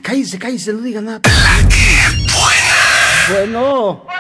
cállese, cállese, no diga nada. La que buena. Bueno.